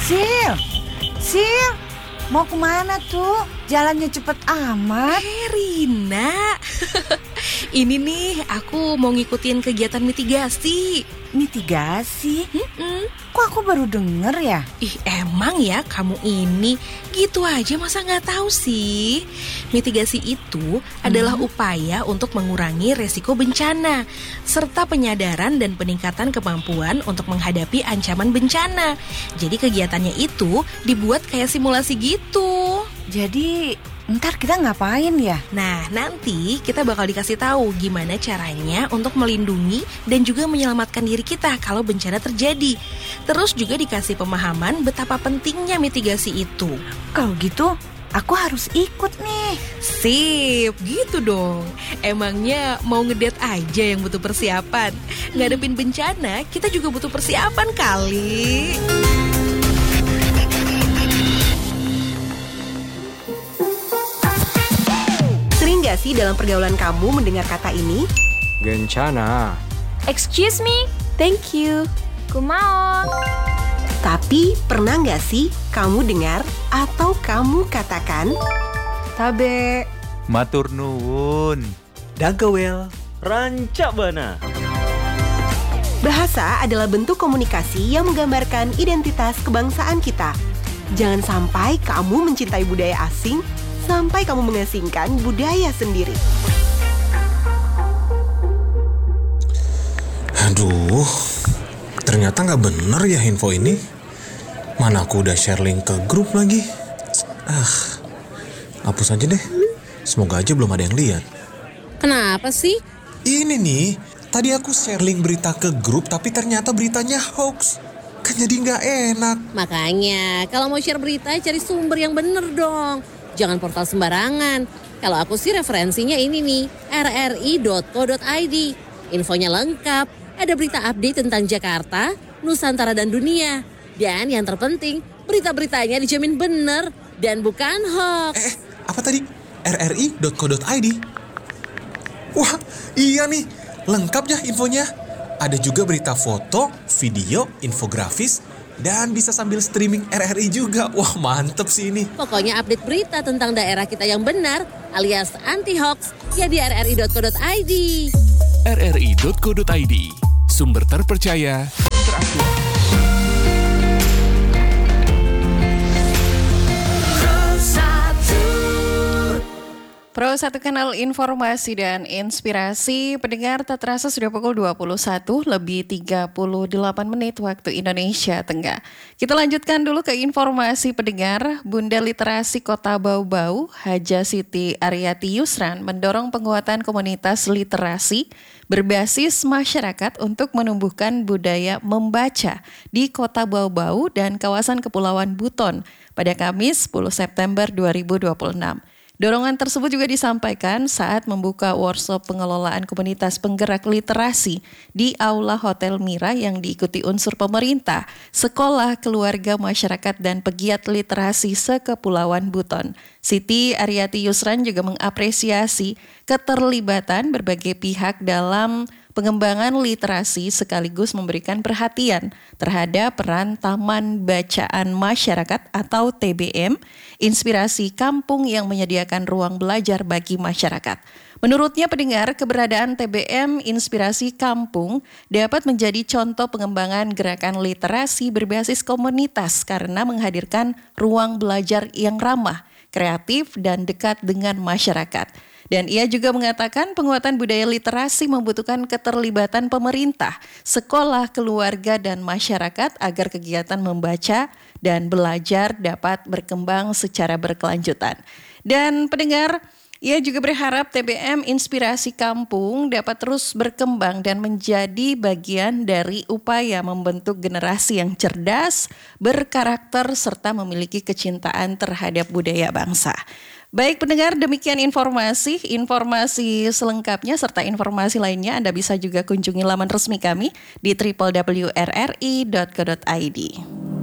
Sil, Sil, mau kemana tuh? Jalannya cepet amat. Rina, ini nih aku mau ngikutin kegiatan mitigasi. Mitigasi? Kok aku baru denger ya? Ih, emang ya kamu ini gitu aja masa nggak tahu sih? Mitigasi itu adalah upaya untuk mengurangi resiko bencana serta penyadaran dan peningkatan kemampuan untuk menghadapi ancaman bencana. Jadi kegiatannya itu dibuat kayak simulasi gitu. Jadi ntar kita ngapain ya? Nah, nanti kita bakal dikasih tahu gimana caranya untuk melindungi dan juga menyelamatkan diri kita kalau bencana terjadi. Terus juga dikasih pemahaman betapa pentingnya mitigasi itu. Kalau gitu, aku harus ikut nih. Sip, gitu dong. Emangnya mau ngedate aja yang butuh persiapan? Ngadepin bencana, kita juga butuh persiapan kali. Sering gak sih dalam pergaulan kamu mendengar kata ini? Gencana. Excuse me, thank you. Kumaon. Tapi pernah gak sih kamu dengar atau kamu katakan? Tabe. Matur nuwun. Dagawel, rancak bana. Bahasa adalah bentuk komunikasi yang menggambarkan identitas kebangsaan kita. Jangan sampai kamu mencintai budaya asing sampai kamu mengasingkan budaya sendiri. Aduh, ternyata nggak bener ya info ini. Mana aku udah share link ke grup lagi. Hapus aja deh. Semoga aja belum ada yang lihat. Kenapa sih? Ini nih, tadi aku share link berita ke grup tapi ternyata beritanya hoax. Kan jadi nggak enak. Makanya, kalau mau share berita cari sumber yang bener dong. Jangan portal sembarangan. Kalau aku sih referensinya ini nih, rri.co.id. Infonya lengkap, ada berita update tentang Jakarta, Nusantara dan dunia. Dan yang terpenting, berita-beritanya dijamin bener dan bukan hoax. Apa tadi? rri.co.id? Wah, iya nih, lengkap ya infonya. Ada juga berita foto, video, infografis, dan bisa sambil streaming RRI juga. Wah, mantep sih ini. Pokoknya update berita tentang daerah kita yang benar alias anti-hoax ya di rri.co.id. rri.co.id, sumber terpercaya, terakurat. Pro 1 Kanal Informasi dan Inspirasi. Pendengar, tak terasa sudah pukul 21 lebih 38 menit waktu Indonesia Tengah. Kita lanjutkan dulu ke informasi pendengar. Bunda Literasi Kota Bau-Bau, Haja Siti Aryati Yusran, mendorong penguatan komunitas literasi berbasis masyarakat untuk menumbuhkan budaya membaca di Kota Bau-Bau dan kawasan Kepulauan Buton pada Kamis 10 September 2026. Dorongan tersebut juga disampaikan saat membuka workshop pengelolaan komunitas penggerak literasi di Aula Hotel Mira yang diikuti unsur pemerintah, sekolah, keluarga, masyarakat, dan pegiat literasi se-Kepulauan Buton. Siti Aryati Yusran juga mengapresiasi keterlibatan berbagai pihak dalam pengembangan literasi sekaligus memberikan perhatian terhadap peran Taman Bacaan Masyarakat atau TBM, inspirasi kampung yang menyediakan ruang belajar bagi masyarakat. Menurutnya pendengar, keberadaan TBM Inspirasi Kampung dapat menjadi contoh pengembangan gerakan literasi berbasis komunitas karena menghadirkan ruang belajar yang ramah, kreatif, dan dekat dengan masyarakat. Dan ia juga mengatakan penguatan budaya literasi membutuhkan keterlibatan pemerintah, sekolah, keluarga, dan masyarakat agar kegiatan membaca dan belajar dapat berkembang secara berkelanjutan. Dan pendengar, ia juga berharap TBM Inspirasi Kampung dapat terus berkembang dan menjadi bagian dari upaya membentuk generasi yang cerdas, berkarakter, serta memiliki kecintaan terhadap budaya bangsa. Baik pendengar, demikian informasi selengkapnya serta informasi lainnya Anda bisa juga kunjungi laman resmi kami di www.rri.co.id.